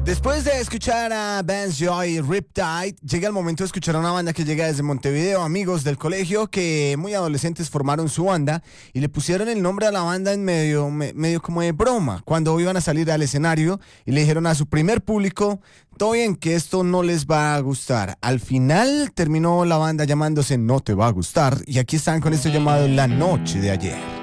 Después de escuchar a Vance Joy y Riptide, llega el momento de escuchar a una banda que llega desde Montevideo, amigos del colegio que muy adolescentes formaron su banda y le pusieron el nombre a la banda en medio como de broma, cuando iban a salir al escenario y le dijeron a su primer público, todo bien, que esto no les va a gustar. Al final terminó la banda llamándose No Te Va a Gustar y aquí están con esto llamado La Noche de Ayer.